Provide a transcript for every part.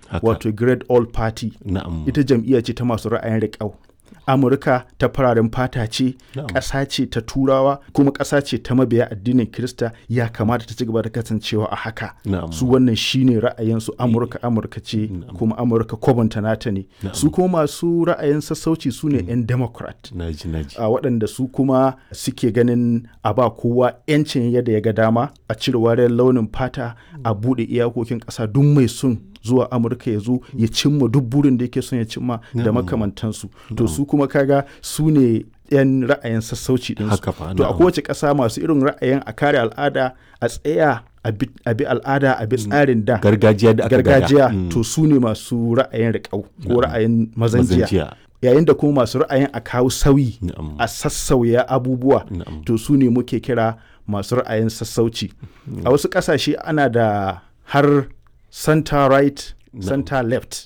wato Great All Party. Ita jam'iyya ce ta masu ra'ayin riƙau. Amurka ta fararen fata ce, ƙasa ce ta turawa, kuma ƙasa ce ta mabiya addinin Kirista, ya kamata ta ci gaba da kasancewa a haka. Su wannan shine ra'ayinsu. Amurka ce, kuma Amurka kwabanta nata ne. Su kuma masu ra'ayin sassauci su ne 'yan Democrat. Waɗanda su kuma suke ganin a ba kowa 'yancin yadda ya ga dama, a cire wariyar launin fata, a buɗe iyakokin ƙasa, duk mai son zuwa Amurka ya zo ya cimma duk burin da yake son ya cimma da makamantansu. To su kuma kaga su ne 'yan ra'ayin sassauci ɗinsu. To a kowace ƙasa masu irin ra'ayin a kare al'ada, a tsaya a bi al'ada, a bi tsarin da gargajiya, to su ne masu ra'ayin riƙau ko ra'ayin mazanjiya. Yayin da kuma masu ra'ayin a kawo sauyi, a sassauya abubuwa, to su ne muke kira masu ra'ayin sassauci. A wasu ƙasashe ana da har center right, center left.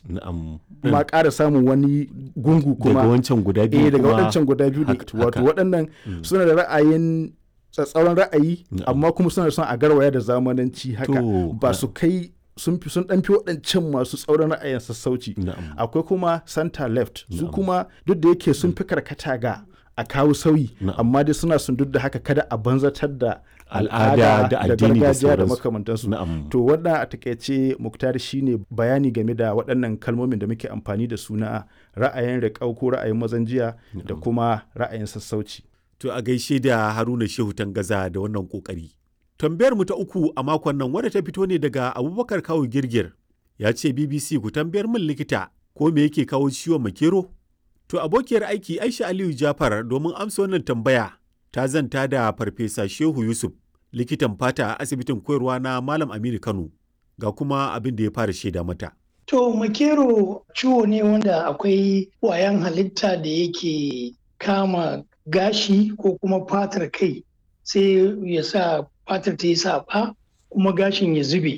Ma ƙara samun wani gungu kuma daga wancan guda biyu, daga waɗancan guda biyu ne. Wato waɗannan suna da ra'ayin tsatsauran ra'ayi, amma kuma suna son a garwaya da zamananci haka, ba su kai sun ɗan fi waɗancan masu tsauran ra'ayin sassauci. Akwai kuma center left, su kuma duk da yake sun fi karkata ga a kawo sauyi, amma dai suna sun duk da haka kada a banzatar da al'ada da gargajiya da makamantansu. To wannan a takaice Muktari shine bayani game da waɗannan kalmomin da muke amfani da su na ra'ayin riƙau ko ra'ayin mazanjiya da kuma ra'ayin sassauci. To a gaishe da Haruna Shehu Tangaza da wannan kokari. Tambayar mu ta uku a makon nan wadda ta fito ne daga Abubakar Kawu Girgir. Ya ce BBC ku tambayar min likita ko me yake kawo ciwon makero? To abokiyar aiki Aisha Aliyu Jafar domin amsa wannan tambaya ta zanta da Farfesa Shehu Yusuf, likitan fata a asibitin koyarwa na Malam Aminu Kano, ga kuma abin da ya fara shaida mata. To makero ciwo ne wanda akwai ƙwayan halitta da yake kama gashi ko kuma fatar kai, sai ya sa fatar ta yi saɓa kuma gashin ya zube.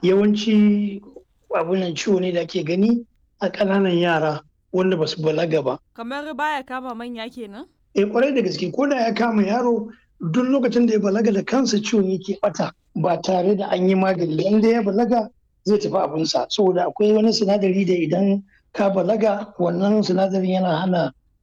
Yawanci abunan ciwo ne da ake gani a ƙananan yara wanda ba su balaga ba. Kamar baya kama manya kenan? Kwarai da gaske, ko da ya kama yaro duk lokacin da ya balaga da kansa ciwon yake bata ba tare da an yi magani. Inda ya balaga zai tafi abinsa, saboda akwai wani sinadari da idan ka balaga wannan sinadarin yana hana